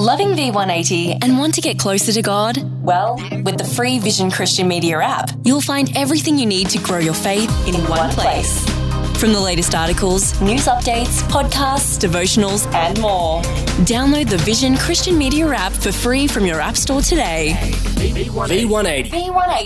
Loving V180 and want to get closer to God? Well, with the free Vision Christian Media app, you'll find everything you need to grow your faith in one place. From the latest articles, news updates, podcasts, devotionals, and more. Download the Vision Christian Media app for free from your app store today. V180.